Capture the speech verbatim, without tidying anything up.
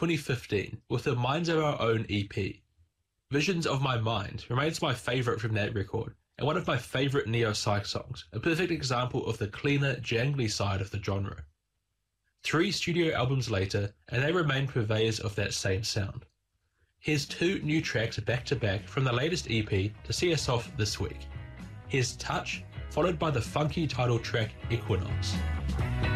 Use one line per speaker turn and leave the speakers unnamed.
twenty fifteen with the Minds of Our Own E P. Visions of My Mind remains my favourite from that record, and one of my favourite neo-psych songs, a perfect example of the cleaner, jangly side of the genre. Three studio albums later, and they remain purveyors of that same sound. Here's two new tracks back-to-back from the latest E P to see us off this week. Here's Touch, followed by the funky title track Equinox.